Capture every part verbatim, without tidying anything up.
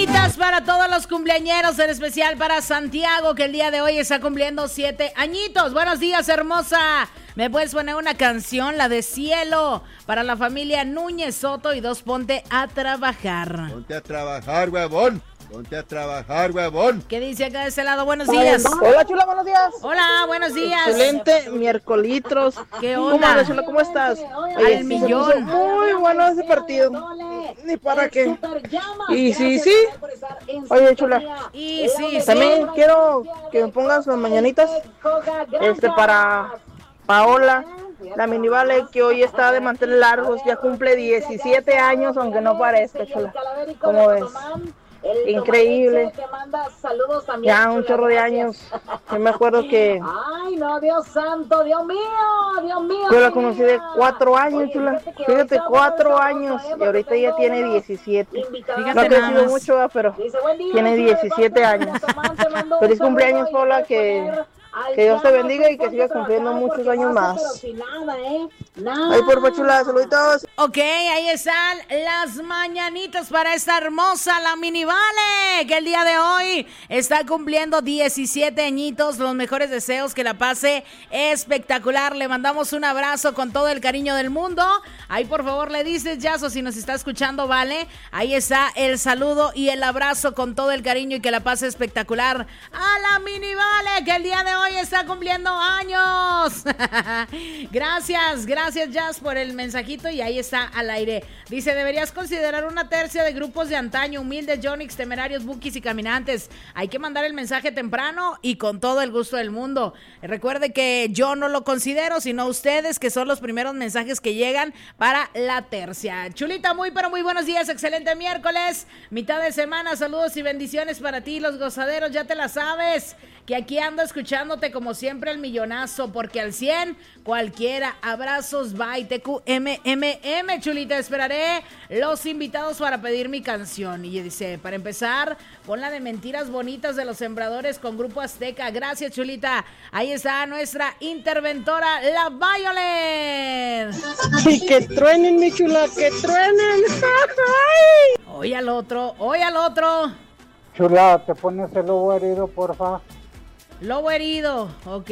Para todos los cumpleañeros, en especial para Santiago, que el día de hoy está cumpliendo siete añitos. Buenos días, hermosa. ¿Me puedes poner una canción, la de Cielo, para la familia Núñez Soto y dos Ponte a Trabajar? Ponte a trabajar, huevón. Ponte a trabajar, huevón. ¿Qué dice acá de ese lado? Buenos días. Hola, chula, buenos días. Hola, buenos días. Excelente, miércolitros. ¿Qué onda? ¿Cómo andas, chula? ¿Cómo estás? Al Oye, millón. se puso muy bueno ese partido. Ni para qué. Y sí, sí. Oye, chula. Y sí, sí. También quiero que me pongas las mañanitas. Este, para Paola, la minivale, que hoy está de mantener largos. Ya cumple diecisiete años, aunque no parezca, chula. ¿Cómo ves? Increíble. Ya un chorro de años. Yo me acuerdo que ay, no, Dios santo, Dios mío, Dios mío. yo la conocí de cuatro años, chula. Fíjate, cuatro años. Y ahorita ya tiene diecisiete. No ha crecido mucho, pero tiene diecisiete años. Feliz cumpleaños, Paula, que que Dios te bendiga y que sigas cumpliendo muchos años más. Ahí por chula, saluditos. Ok, ahí están las mañanitas para esta hermosa, la Mini Vale, que el día de hoy está cumpliendo diecisiete añitos. Los mejores deseos, que la pase espectacular. Le mandamos un abrazo con todo el cariño del mundo. Ahí por favor le dices, Yaso, si nos está escuchando, vale. Ahí está el saludo y el abrazo con todo el cariño y que la pase espectacular a la Mini Vale, que el día de hoy hoy está cumpliendo años. Gracias, gracias Jazz por el mensajito y ahí está al aire. Dice, deberías considerar una tercia de grupos de antaño, humildes, Yonix, temerarios, bookies y caminantes. Hay que mandar el mensaje temprano y con todo el gusto del mundo. Recuerde que yo no lo considero, sino ustedes, que son los primeros mensajes que llegan para la tercia. Chulita, muy pero muy buenos días, excelente miércoles, mitad de semana, saludos y bendiciones para ti, los gozaderos, ya te la sabes, que aquí ando escuchándote como siempre el millonazo, porque al cien cualquiera. Abrazos, bye, T Q M M M, chulita, esperaré los invitados para pedir mi canción. Y dice, para empezar, pon la de Mentiras Bonitas de los Sembradores con Grupo Azteca. Gracias, chulita. Ahí está nuestra interventora, la Violet. Y que truenen, mi chula, que truenen. Hoy al otro, hoy al otro. Chula, te pones el lobo herido, porfa. Lobo herido, ok.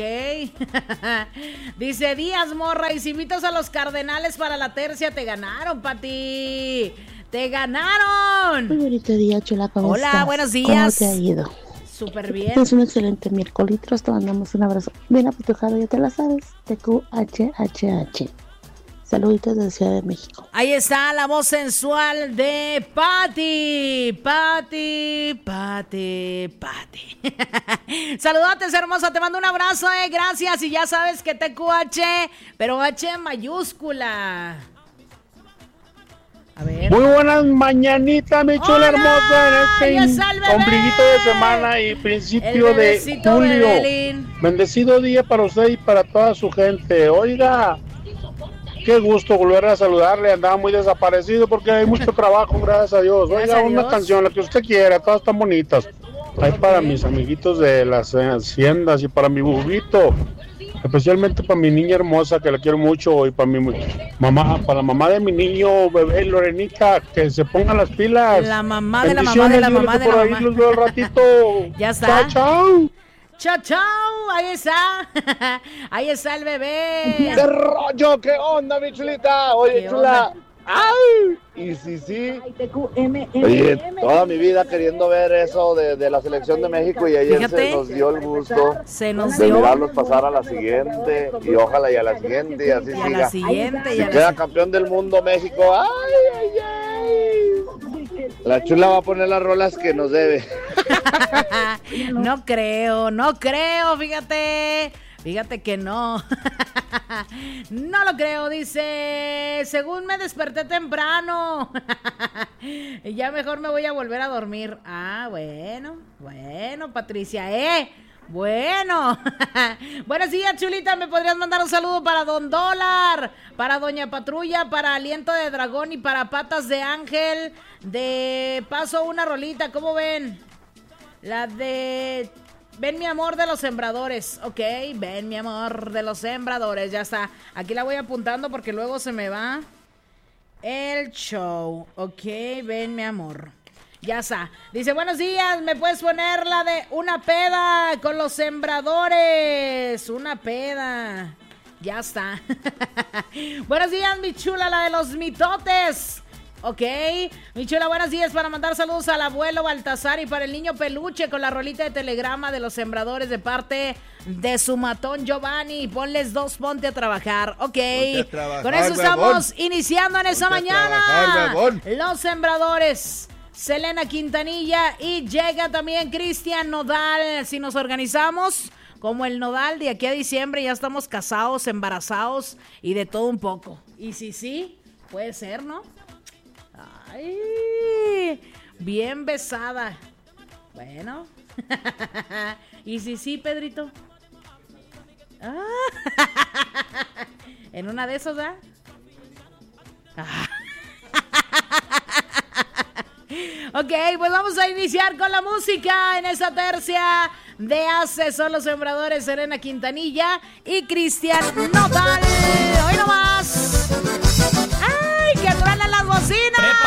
Dice Díaz, morra, y si invitas a los Cardenales para la tercia, te ganaron, Pati. ¡Te ganaron! Muy bonito día, chula, ¿cómo Hola, estás? buenos días. ¿Cómo te ha ido? Súper bien. Es un excelente miércoles, te mandamos un abrazo bien apretujado, ya te la sabes. T Q H H H. Saluditos desde Ciudad de México. Ahí está la voz sensual de Pati, Pati, Pati, Pati. Saludotes, hermosa, te mando un abrazo, eh, gracias. Y ya sabes que T Q H, pero H mayúscula. A ver. Muy buenas mañanitas, mi chula hermosa, en este ombliguito de semana y principio de julio. Bebelín. Bendecido día para usted y para toda su gente. Oiga, qué gusto volver a saludarle, andaba muy desaparecido porque hay mucho trabajo, gracias a Dios. Oiga, gracias una Dios. Canción, la que usted quiera, todas están bonitas. Ahí okay. Para mis amiguitos de las haciendas y para mi bubito, especialmente para mi niña hermosa que la quiero mucho y para mi mamá, para la mamá de mi niño bebé Lorenita, que se pongan las pilas. La mamá de la mamá de la mamá de la mamá. Por ahí los veo al ratito. Ya está. Chao, chao. Chao, chao, ahí está, ahí está el bebé. ¿Qué rollo? ¿Qué onda, mi chulita? Oye, chula. Onda? ¡Ay! Y sí, sí. Oye, toda mi vida queriendo ver eso de, de la selección de México y ayer Fíjate, se nos dio el gusto se nos de dio. mirarlos pasar a la siguiente y ojalá y a la siguiente y así y siga. A la siguiente, si y a queda la... campeón del mundo México, ¡ay, ay, ay! La chula va a poner las rolas que nos debe. No creo, no creo, fíjate. Fíjate que no. No lo creo, dice. Según me desperté temprano. Y ya mejor me voy a volver a dormir. Ah, bueno, bueno, Patricia, eh. Bueno. Buenos días, chulita. ¿Me podrías mandar un saludo para Don Dólar, para Doña Patrulla, para Aliento de Dragón y para Patas de Ángel? De paso una rolita, ¿cómo ven? La de... Ven mi amor de los sembradores, ok, ven mi amor de los sembradores, ya está. Aquí la voy apuntando porque luego se me va el show, ok, ven mi amor. Ya está. Dice, buenos días, ¿me puedes poner la de una peda con los sembradores? Una peda. Ya está. Buenos días, mi chula, la de los mitotes. Ok, mi chula, buenos días, para mandar saludos al abuelo Baltasar y para el niño Peluche con la rolita de telegrama de los sembradores de parte de su matón Giovanni. Ponles dos, ponte a trabajar. Ok, a trabajar, con eso estamos huevón. Iniciando en ponte esa mañana. Los sembradores, Selena Quintanilla y llega también Cristian Nodal. Si nos organizamos como el Nodal, de aquí a diciembre ya estamos casados, embarazados y de todo un poco. Y si sí, puede ser, ¿no? Ay, bien besada. Bueno. ¿Y si sí, Pedrito? Ah. En una de esas, ¿ah? Ah. Ok, pues vamos a iniciar con la música en esa tercia de Hace son los sembradores, Serena Quintanilla y Cristian Nodal. Hoy nomás.